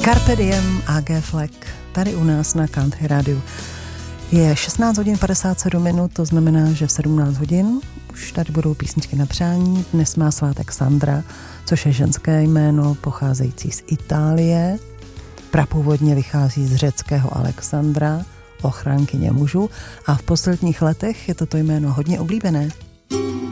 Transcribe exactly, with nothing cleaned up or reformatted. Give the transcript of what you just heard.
Carpe diem, A G Fleck, tady u nás na Country Rádiu. Je šestnáct hodin padesát sedm minut, to znamená, že v sedmnáct hodin už tady budou písničky na přání. Dnes má svátek Sandra, což je ženské jméno pocházející z Itálie. Prapůvodně vychází z řeckého Alexandra, ochránkyně mužů, a v posledních letech je toto jméno hodně oblíbené.